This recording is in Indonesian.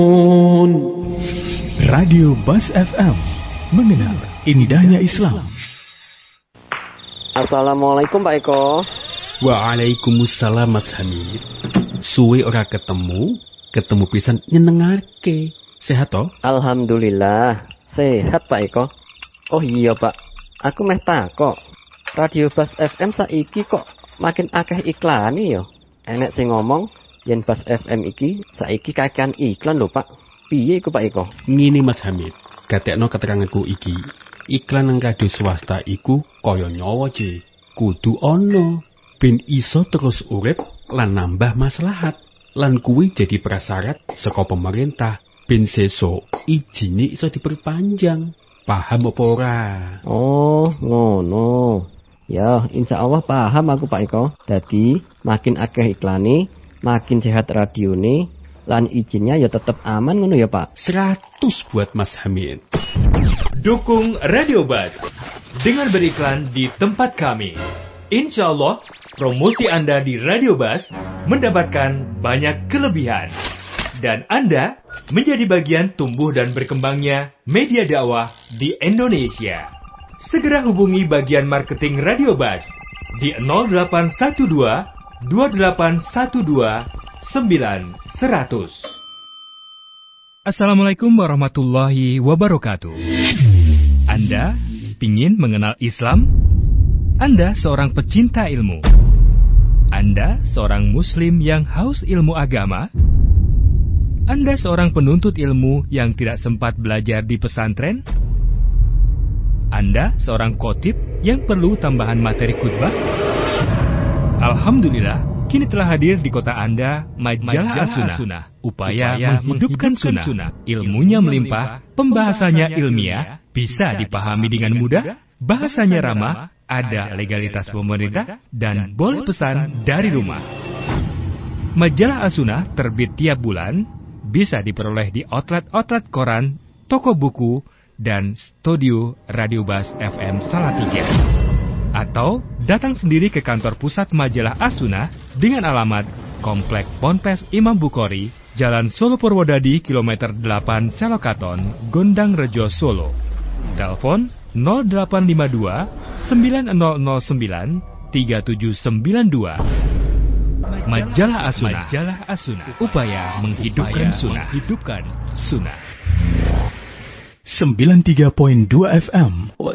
Radio Bas FM, mengenal indahnya Islam. Assalamualaikum Pak Eko. Waalaikumsalam Mas Hamid. Suwe ora ketemu pisan nyenengake. Sehat toh? Alhamdulillah, sehat Pak Eko. Oh iya Pak, aku meh takok. Radio Bas FM saiki kok makin akeh iklan yo. Enek sing ngomong yen Bas FM iki saiki kakean iklan lho Pak. Piye iku Pak Eko? Ngene Mas Hamid, gatekno keteranganku iki. Iklan nang radio swasta iku kaya nyawa je. Kudu ono ben iso terus urip lan nambah maslahat. Lan kuwi jadi prasyarat saka pemerintah ben sesuk ijine iso diperpanjang. Paham apa ora? Oh, ngono. Ya, insyaallah paham aku Pak Eko. Dadi makin akeh iklane, makin sehat radione, lan izinnya ya tetap aman ngono ya Pak. 100 buat Mas Hamid. Dukung Radio Bas dengan beriklan di tempat kami. Insya Allah, promosi Anda di Radio Bas mendapatkan banyak kelebihan. Dan Anda menjadi bagian tumbuh dan berkembangnya media dakwah di Indonesia. Segera hubungi bagian marketing Radio Bas di 0812 2812 9100. Assalamualaikum warahmatullahi wabarakatuh. Anda ingin mengenal Islam? Anda seorang pecinta ilmu? Anda seorang muslim yang haus ilmu agama? Anda seorang penuntut ilmu yang tidak sempat belajar di pesantren? Anda seorang khotib yang perlu tambahan materi khutbah? Alhamdulillah, kini telah hadir di kota Anda Majalah As-Sunnah. Upaya menghidupkan sunnah. Ilmunya melimpah, pembahasannya ilmiah, bisa dipahami dengan mudah, bahasanya ramah, ada legalitas pemerintah, dan boleh pesan dari rumah. Majalah As-Sunnah terbit tiap bulan, bisa diperoleh di outlet koran, toko buku, dan studio Radio Bas FM Salatiga. Atau datang sendiri ke kantor pusat Majalah As-Sunnah dengan alamat Komplek Ponpes Imam Bukhari, Jalan Solo Purwodadi, Kilometer 8 Selokaton, Gondang Rejo, Solo. Telepon 0852 9009 3792. Majalah As-Sunnah. Upaya menghidupkan sunnah. 93.2 FM